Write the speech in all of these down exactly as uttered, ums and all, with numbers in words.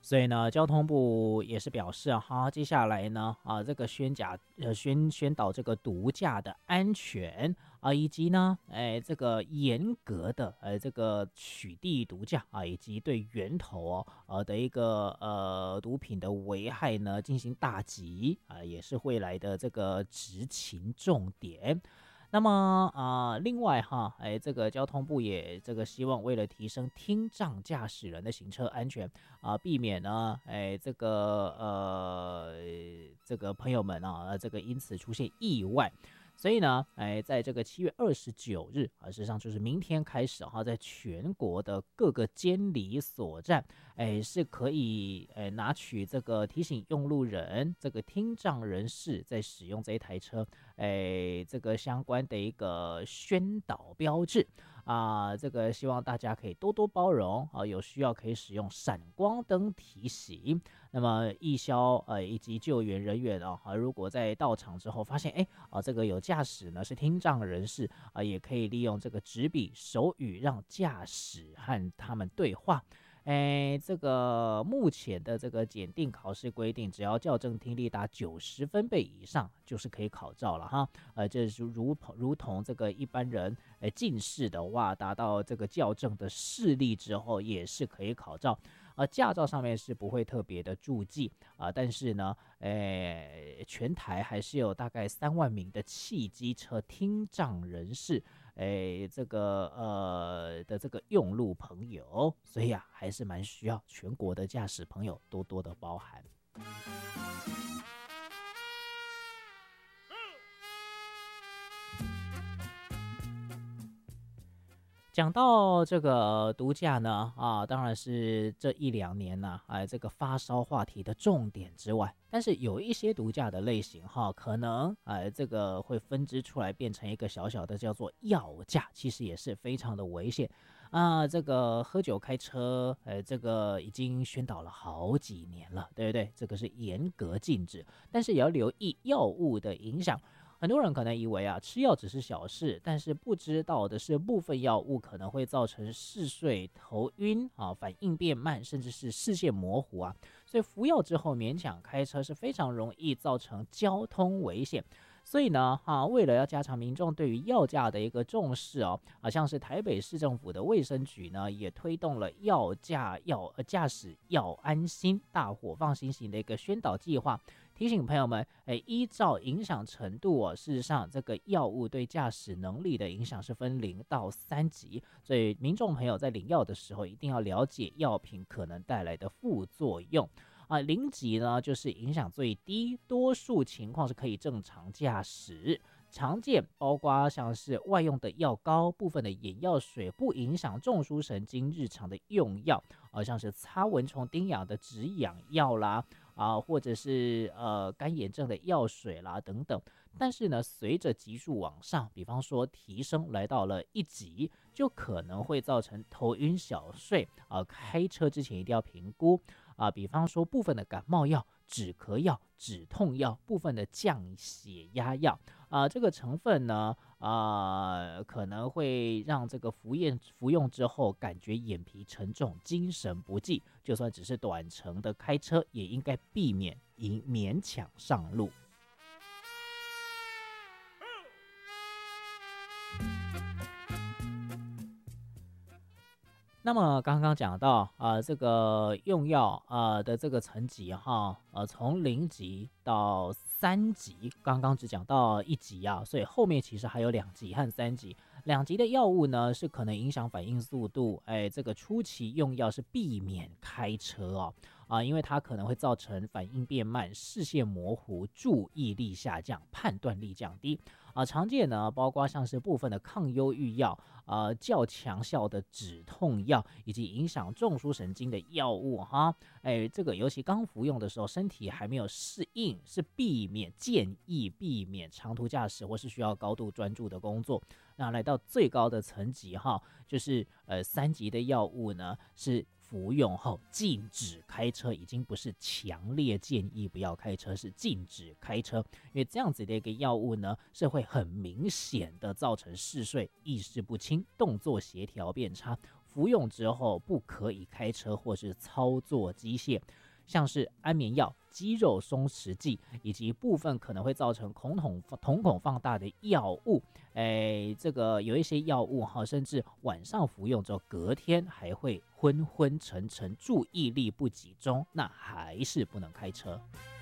所以呢，交通部也是表示哈，接下来呢，啊，这个宣假呃宣宣导这个毒驾的安全啊，以及呢，哎，这个严格的呃这个取缔毒驾啊，以及对源头哦呃的一个呃毒品的危害呢进行打击啊，也是未来的这个执勤重点。那么啊、呃另外哈，哎，这个交通部也这个希望为了提升听障驾驶人的行车安全啊、避免呢，哎，这个呃，这个朋友们啊，呃这个因此出现意外。所以呢，哎，在这个七月二十九日啊，实际上就是明天开始哈，在全国的各个监理所站，哎，是可以哎拿取这个提醒用路人、这个听障人士在使用这一台车，哎，这个相关的一个宣导标志啊，这个希望大家可以多多包容啊，有需要可以使用闪光灯提醒。那么义消呃以及救援人员啊，如果在到场之后发现，哎啊这个有驾驶呢是听障人士啊，也可以利用这个纸笔手语让驾驶和他们对话。哎，这个目前的这个检定考试规定，只要校正听力达九十分贝以上，就是可以考照了哈。呃，这是如如同这个一般人，呃，近视的话，达到这个校正的视力之后，也是可以考照。呃，驾照上面是不会特别的注记啊、呃，但是呢，诶，全台还是有大概三万名的汽机车听障人士，诶，这个呃的这个用路朋友，所以啊，还是蛮需要全国的驾驶朋友多多的包涵。讲到这个毒驾呢，啊，当然是这一两年呢、啊，哎，这个发烧话题的重点之外，但是有一些毒驾的类型哈，可能哎，这个会分支出来变成一个小小的叫做药驾，其实也是非常的危险啊。这个喝酒开车，哎，这个已经宣导了好几年了，对不对？这个是严格禁止，但是也要留意药物的影响。很多人可能以为啊，吃药只是小事，但是不知道的是，部分药物可能会造成嗜睡、头晕啊，反应变慢，甚至是视线模糊啊。所以服药之后勉强开车是非常容易造成交通危险。所以呢，哈、啊，为了要加强民众对于药驾的一个重视哦，好、啊、像是台北市政府的卫生局呢，也推动了药驾药呃驾驶要安心、大伙放心型的一个宣导计划。提醒朋友们，哎，依照影响程度哦，事实上这个药物对驾驶能力的影响是分零到三级，所以民众朋友在领药的时候一定要了解药品可能带来的副作用。啊，零级呢就是影响最低，多数情况是可以正常驾驶。常见包括像是外用的药膏、部分的眼药水，不影响中枢神经日常的用药，呃，像是擦蚊虫叮咬的止痒药啦，啊，或者是呃干眼症的药水啦等等。但是呢，随着级数往上，比方说提升来到了一级，就可能会造成头晕小睡啊、呃，开车之前一定要评估啊、呃，比方说部分的感冒药、止咳药、止痛药、部分的降血压药啊、呃，这个成分呢啊、呃，可能会让这个服用服用之后感觉眼皮沉重、精神不济，就算只是短程的开车，也应该避免勉勉强上路。那么刚刚讲到啊、呃，这个用药啊、呃、的这个层级哈，呃，从零级到三级，刚刚只讲到一级啊，所以后面其实还有两级和三级。两级的药物呢是可能影响反应速度，哎，这个初期用药是避免开车哦，啊，因为它可能会造成反应变慢、视线模糊、注意力下降、判断力降低。啊，常见呢包括像是部分的抗忧郁药。呃较强效的止痛药以及影响中枢神经的药物哈，哎，这个尤其刚服用的时候，身体还没有适应，是避免建议避免长途驾驶或是需要高度专注的工作。那来到最高的层级哈，就是呃三级的药物呢是。服用后禁止开车，已经不是强烈建议不要开车，是禁止开车。因为这样子的一个药物呢，是会很明显的造成嗜睡、意识不清、动作协调变差， 服用之后不可以开车或是操作机械，像是安眠药、肌肉松弛剂以及部分可能会造成瞳孔瞳孔放大的药物，哎，这个有一些药物哈，甚至晚上服用之后，隔天还会昏昏沉沉、注意力不集中，那还是不能开车。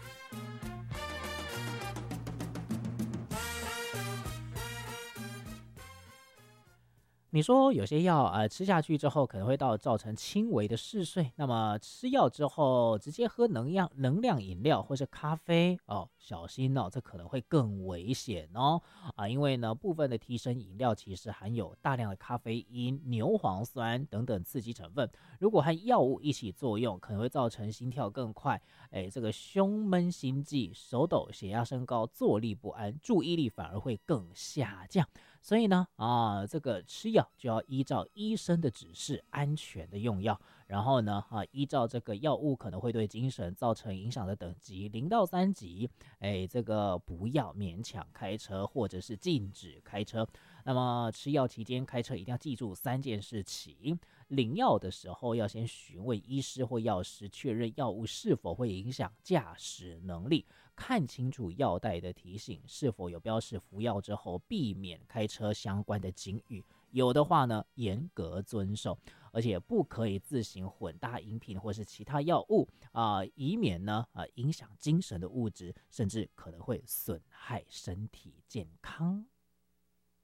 你说有些药呃吃下去之后可能会到造成轻微的嗜睡，那么吃药之后直接喝能量能量饮料或是咖啡哦，小心哦，这可能会更危险哦啊，因为呢部分的提神饮料其实含有大量的咖啡因、牛磺酸等等刺激成分，如果和药物一起作用，可能会造成心跳更快，哎，这个胸闷心悸、手抖、血压升高、坐立不安，注意力反而会更下降。所以呢，啊，这个吃药就要依照医生的指示，安全的用药。然后呢，啊，依照这个药物可能会对精神造成影响的等级，零到三级，哎，这个不要勉强开车，或者是禁止开车。那么吃药期间开车一定要记住三件事情：领药的时候要先询问医师或药师，确认药物是否会影响驾驶能力。看清楚药袋的提醒是否有标示服药之后避免开车相关的警语，有的话呢严格遵守，而且不可以自行混搭饮品或是其他药物啊、呃，以免呢啊、呃、影响精神的物质，甚至可能会损害身体健康。